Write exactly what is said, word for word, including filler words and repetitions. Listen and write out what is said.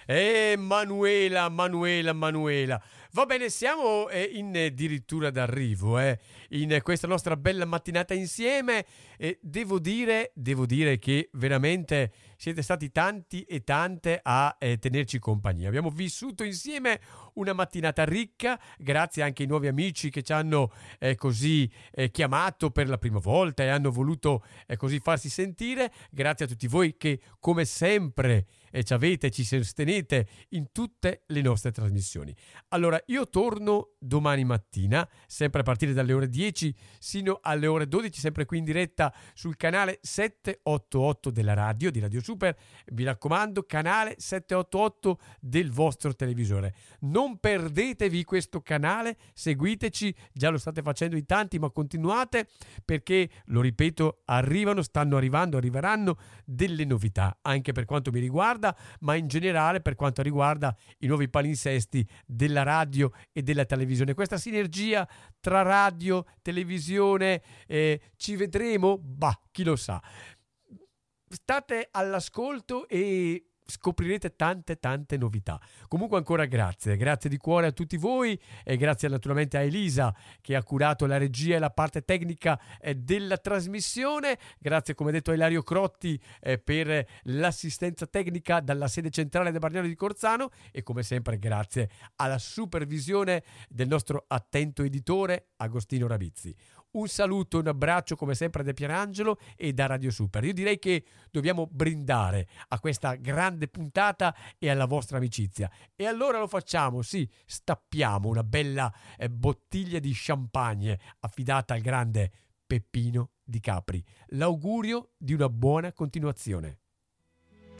Eh, Manuela, Manuela, Manuela. Va bene, siamo eh, in addirittura d'arrivo, eh, in questa nostra bella mattinata insieme. E devo dire, devo dire che veramente siete stati tanti e tante a eh, tenerci compagnia. Abbiamo vissuto insieme una mattinata ricca, grazie anche ai nuovi amici che ci hanno eh, così eh, chiamato per la prima volta e hanno voluto eh, così farsi sentire. Grazie a tutti voi che, come sempre, eh, ci avete, ci sostenete in tutte le nostre trasmissioni. Allora, io torno domani mattina, sempre a partire dalle ore dieci sino alle ore dodici, sempre qui in diretta sul canale settecentottantotto della radio, di Radio Super. Vi raccomando, canale settecentottantotto del vostro televisore. Non perdetevi questo canale, seguiteci, già lo state facendo in tanti, ma continuate perché, lo ripeto, arrivano, stanno arrivando, arriveranno delle novità, anche per quanto mi riguarda, ma in generale per quanto riguarda i nuovi palinsesti della radio e della televisione. Questa sinergia tra radio, televisione, eh, ci vedremo? Bah, chi lo sa. State all'ascolto e scoprirete tante tante novità. Comunque ancora grazie, grazie di cuore a tutti voi e grazie naturalmente a Elisa che ha curato la regia e la parte tecnica eh, della trasmissione. Grazie, come detto, a Ilario Crotti eh, per l'assistenza tecnica dalla sede centrale del Bargnano di Corzano, e come sempre grazie alla supervisione del nostro attento editore Agostino Ravizzi. Un saluto, un abbraccio come sempre da Pierangelo e da Radio Super. Io direi che dobbiamo brindare a questa grande puntata e alla vostra amicizia. E allora lo facciamo, sì, stappiamo una bella eh, bottiglia di champagne affidata al grande Peppino di Capri. L'augurio di una buona continuazione.